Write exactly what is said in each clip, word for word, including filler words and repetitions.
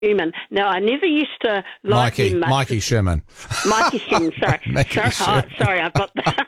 Sherman. Now, I never used to like Mikey, him much. Mikey Sherman. Mikey Sherman, sorry. Mikey sorry, Sherman. Oh, sorry, I've got the...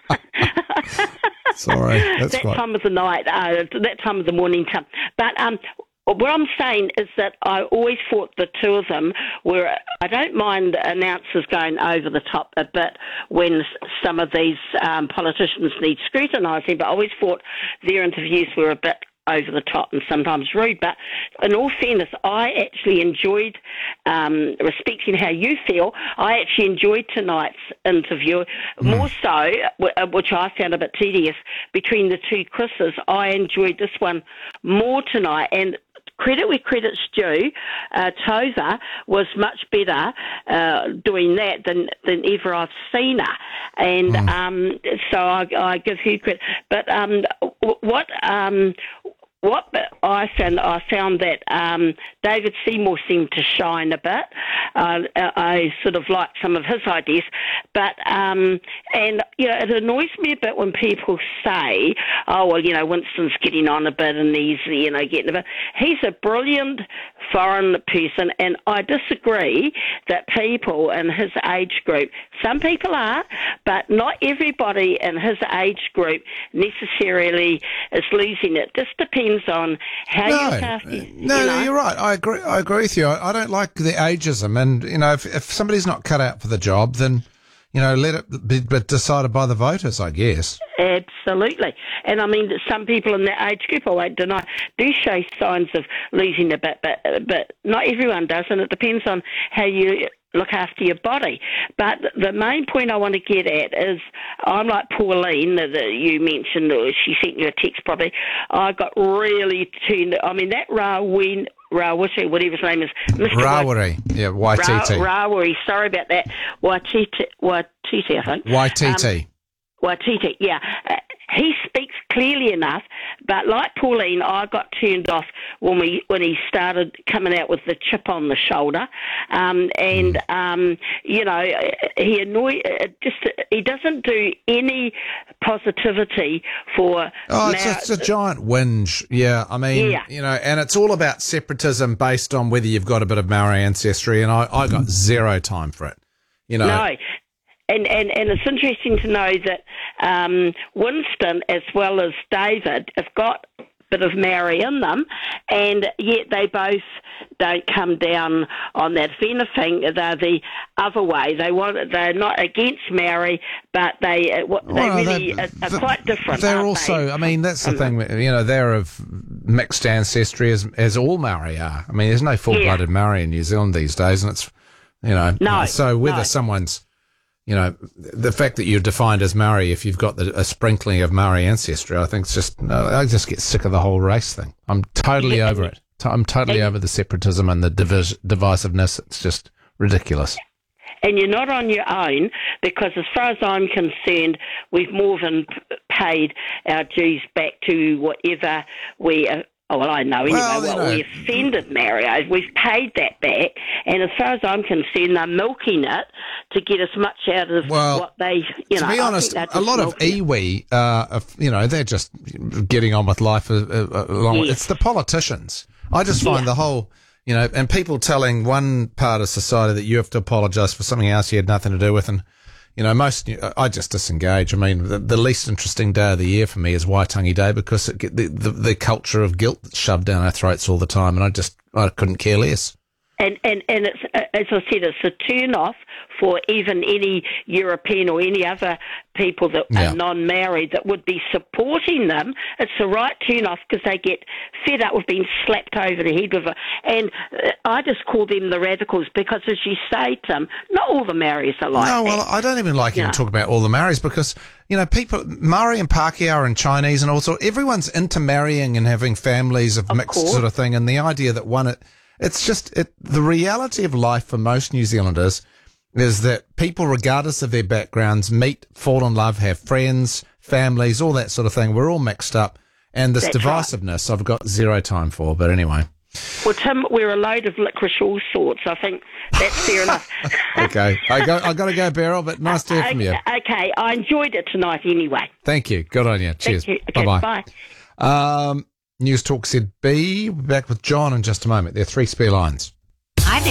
Sorry, that's that quite... time of the night, uh, that time of the morning time. But um, what I'm saying is that I always thought the two of them were... I don't mind announcers going over the top a bit when some of these um, politicians need scrutinising, but I always thought their interviews were a bit over the top and sometimes rude. But in all fairness, I actually enjoyed, um, respecting how you feel, I actually enjoyed tonight's interview, mm. more so, which I found a bit tedious, between the two Chris's. I enjoyed this one more tonight, and credit where credit's due, uh, Tova was much better uh, doing that than, than ever I've seen her. And mm. um, so I, I give her credit. But um, what... Um, What I found, I found that um, David Seymour seemed to shine a bit. Uh, I sort of liked some of his ideas, but um, and you know, it annoys me a bit when people say, "Oh, well, you know, Winston's getting on a bit and he's, you know, getting a bit." He's a brilliant foreign person, and I disagree that people in his age group, some people are, but not everybody in his age group necessarily is losing it. Just depends on how no, you look after no, you no, know? you're right. I agree. I agree with you. I, I don't like the ageism, and you know, if, if somebody's not cut out for the job, then you know, let it be decided by the voters, I guess. Absolutely. And I mean, some people in that age group, I won't deny, do show signs of losing a bit, but but not everyone does, and it depends on how you look after your body. But the main point I want to get at is, I'm like Pauline that you mentioned, or she sent you a text probably, I got really tuned, I mean, that Rawin, Rawiti, whatever his name is, Mister Rawari, yeah, Y T T. Ra- Rawari, sorry about that, Waititi, Waititi, I think. Y T T. Um, Waititi, yeah. Uh, he speaks clearly enough, but like Pauline, I got turned off when we when he started coming out with the chip on the shoulder, um, and mm. um, you know, he annoy just he doesn't do any positivity for. Oh, it's, Mar- a, it's a giant whinge. Yeah, I mean, yeah. you know, and it's all about separatism based on whether you've got a bit of Maori ancestry, and I, I got zero time for it. You know. No. And, and, and it's interesting to know that um, Winston as well as David have got a bit of Maori in them, and yet they both don't come down on that. If anything, they're the other way. They want, they're not against Maori, but they they well, really they, are, are the, quite different. They're also, they? I mean, that's the um, thing. You know, they're of mixed ancestry as as all Maori are. I mean, there's no full-blooded yeah. Maori in New Zealand these days, and it's you know, no, so whether no. someone's You know, the fact that you're defined as Maori, if you've got the, a sprinkling of Maori ancestry, I think it's just, no, I just get sick of the whole race thing. I'm totally yeah, over it. I'm totally over the separatism and the divis- divisiveness. It's just ridiculous. And you're not on your own, because as far as I'm concerned, we've more than paid our dues back to whatever we uh, Oh, well, I know anyway well, what know. we offended Mario. We've paid that back, and as far as I'm concerned, they're milking it to get as much out of well, what they, you know. To be honest, a lot of iwi, uh, you know, they're just getting on with life uh, uh, along. Yes. It's the politicians. I just find yeah. the whole, you know, and people telling one part of society that you have to apologise for something else you had nothing to do with, and you know, most, I just disengage. I mean, the, the least interesting day of the year for me is Waitangi Day, because it, the, the the culture of guilt that's shoved down our throats all the time, and I just, I couldn't care less. And, and, and it's, as I said, it's a turn-off for even any European or any other people that yeah. are non-Maori that would be supporting them. It's the right turn-off, because they get fed up with being slapped over the head with it. And uh, I just call them the radicals, because, as you say, Tim, not all the Maoris are like No, that. well, I don't even like you even know. talk about all the Maoris, because, you know, people, Maori and Pākehā and Chinese and also, everyone's intermarrying and having families of, of mixed course. sort of thing, and the idea that one... It, It's just it, the reality of life for most New Zealanders is that people, regardless of their backgrounds, meet, fall in love, have friends, families, all that sort of thing. We're all mixed up. And this That's divisiveness, right. I've got zero time for. But anyway. Well, Tim, we're a load of licorice all sorts. I think that's fair enough. Okay. I go, I got to go, Beryl, but nice to hear uh, from you. Okay. I enjoyed it tonight anyway. Thank you. Good on you. Cheers. Thank you. Okay, Bye-bye. Bye. Um, News Talk said B. We'll be back with John in just a moment. There are three spare lines.